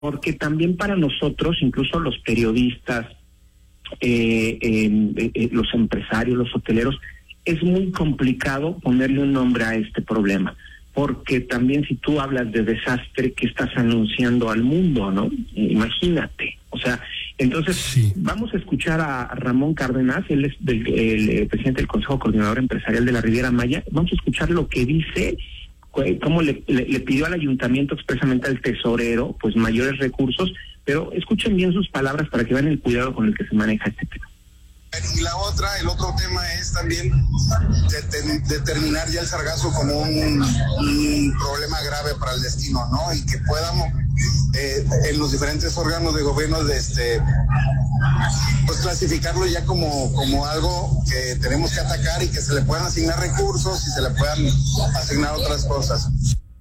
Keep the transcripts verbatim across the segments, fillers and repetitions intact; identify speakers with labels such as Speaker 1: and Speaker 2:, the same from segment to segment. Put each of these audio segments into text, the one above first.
Speaker 1: porque también para nosotros, incluso los periodistas, eh, eh, eh, los empresarios, los hoteleros, es muy complicado ponerle un nombre a este problema, porque también si tú hablas de desastre, ¿qué estás anunciando al mundo, no? Imagínate, o sea, entonces sí. Vamos a escuchar a Ramón Cárdenas, él es del, el, el presidente del Consejo Coordinador Empresarial de la Riviera Maya. Vamos a escuchar lo que dice, cómo le, le, le pidió al ayuntamiento, expresamente al tesorero, pues mayores recursos, pero escuchen bien sus palabras para que vean el cuidado con el que se maneja este tema.
Speaker 2: Y la otra, el otro tema es también de, de, determinar ya el sargazo como un, un problema grave para el destino, ¿no? Y que podamos, eh, en los diferentes órganos de gobierno, de este, pues clasificarlo ya como, como algo que tenemos que atacar y que se le puedan asignar recursos y se le puedan asignar otras cosas.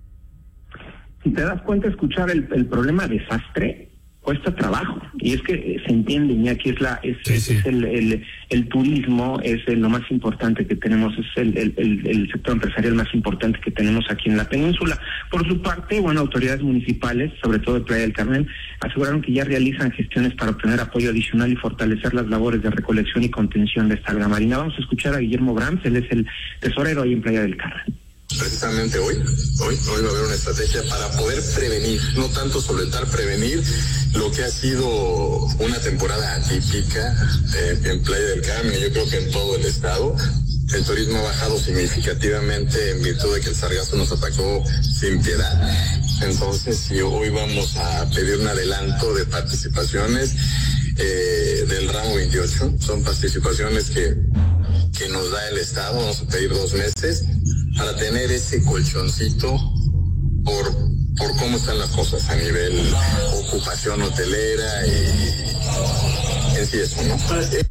Speaker 1: Si te das cuenta, escuchar el, el problema desastre cuesta trabajo, y es que se entiende, Iñaki, es la es, sí, sí. es el, el el turismo, es el, lo más importante que tenemos, es el, el, el, el sector empresarial más importante que tenemos aquí en la península. Por su parte, bueno, autoridades municipales, sobre todo de Playa del Carmen, aseguraron que ya realizan gestiones para obtener apoyo adicional y fortalecer las labores de recolección y contención de esta alga marina. Vamos a escuchar a Guillermo Brams, él es el tesorero ahí en Playa del Carmen.
Speaker 3: Precisamente hoy, hoy, hoy va a haber una estrategia para poder prevenir, no tanto solventar, prevenir lo que ha sido una temporada atípica eh, en Playa del Carmen, y yo creo que en todo el estado. El turismo ha bajado significativamente en virtud de que el sargazo nos atacó sin piedad. Entonces, si hoy vamos a pedir un adelanto de participaciones eh, del ramo veintiocho, son participaciones que, que nos da el estado, vamos a pedir dos meses para tener ese colchoncito por, por cómo están las cosas a nivel ocupación hotelera y en sí eso, ¿no?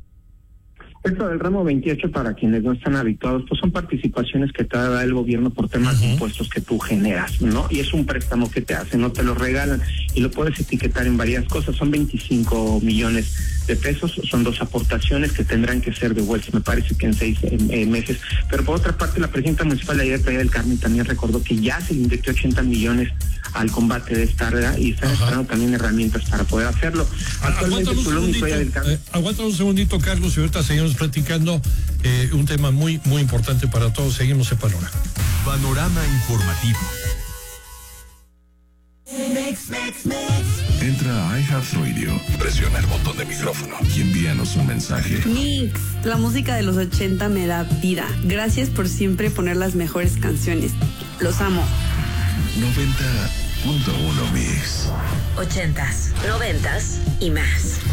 Speaker 1: Esto del ramo veintiocho, para quienes no están habituados, pues son participaciones que te da el gobierno por temas uh-huh. de impuestos que tú generas, ¿no? Y es un préstamo que te hacen, no te lo regalan, y lo puedes etiquetar en varias cosas. Son veinticinco millones de pesos, son dos aportaciones que tendrán que ser devueltas, me parece que en seis eh, meses. Pero por otra parte, la presidenta municipal de allá de Playa del Carmen también recordó que ya se le inyectó ochenta millones al combate de esta área y están Ajá. esperando también herramientas para poder hacerlo.
Speaker 4: Actualmente Tulum y Playa del Carmen. Eh, aguanta un segundito, Carlos, y ahorita seguimos platicando eh, un tema muy, muy importante para todos. Seguimos en Panorama.
Speaker 5: Panorama informativo.
Speaker 6: Mix, mix, mix.
Speaker 5: Entra a iHeartRadio, presiona el botón de micrófono y envíanos un mensaje.
Speaker 7: Mix, la música de los ochenta me da vida. Gracias por siempre poner las mejores canciones. Los amo.
Speaker 5: noventa punto uno Mix.
Speaker 6: Ochentas, noventas y más.